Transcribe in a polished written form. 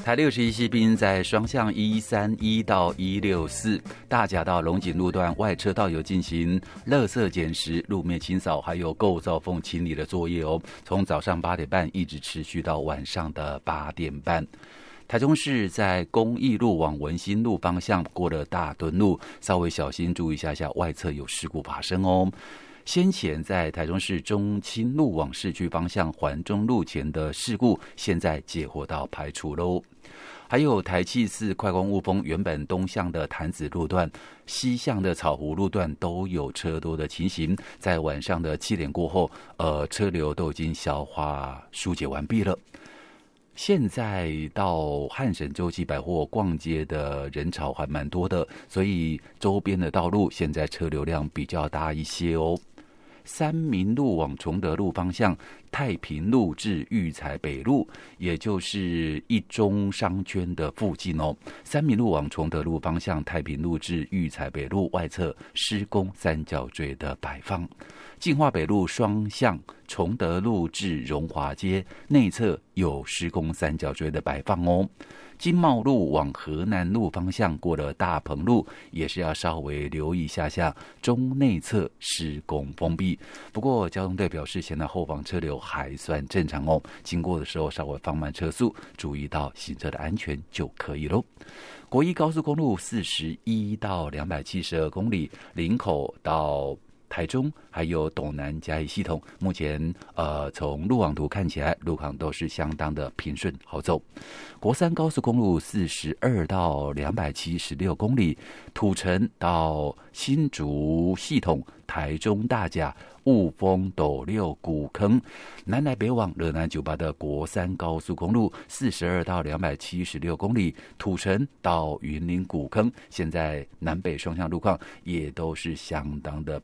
台61兵在双向131到164大甲到龙井路段外车道有进行垃圾捡拾、路面清扫还有构造缝清理的作业哦，从早上8点半一直持续到晚上的8点半。台中市在公益路往文心路方向过了大墩路，稍微小心注意一下外侧有事故发生哦。先前在台中市中清路往市区方向环中路前的事故，现在解获到排除喽。还有台七四快光雾峰原本东向的潭子路段、西向的草湖路段都有车多的情形，在晚上的7点过后，车流都已经消化疏解完毕了。现在到汉神洲际百货逛街的人潮还蛮多的，所以周边的道路现在车流量比较大一些哦。三民路往崇德路方向，太平路至育才北路，也就是一中商圈的附近哦。三民路往崇德路方向，太平路至育才北路外侧施工三角锥的摆放。进化北路双向崇德路至荣华街内侧有施工三角锥的摆放哦。金茂路往河南路方向过了大鹏路，也是要稍微留意一下中内侧施工封闭。不过交通队表示，现在后方车流还算正常哦，经过的时候稍微放慢车速，注意到行车的安全就可以咯。国一高速公路41到272公里，林口到台中还有斗南嘉义系统，目前从路网图看起来，路况都是相当的平顺好走。国三高速公路42到276公里，土城到新竹系统，台中大甲、雾峰、斗六、古坑，南来北往热南98的国三高速公路42到276公里，土城到云林古坑，现在南北双向路况也都是相当的